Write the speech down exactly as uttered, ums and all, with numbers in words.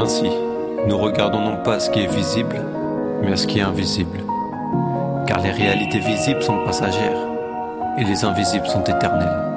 ainsi, nous regardons non pas ce qui est visible, mais ce qui est invisible. Car les réalités visibles sont passagères et les invisibles sont éternelles.